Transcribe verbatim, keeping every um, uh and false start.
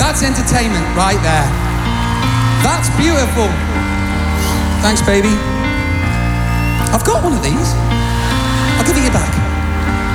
That's entertainment right there. That's beautiful. Thanks, baby. I've got one of these. I'll give it you back.